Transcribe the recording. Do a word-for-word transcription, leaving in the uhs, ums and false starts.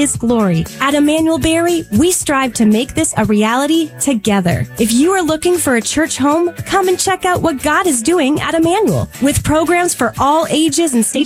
His glory. At Emmanuel Berry, we strive to make this a reality together. If you are looking for a church home, come and check out what God is doing at Emmanuel. With programs for all ages and stages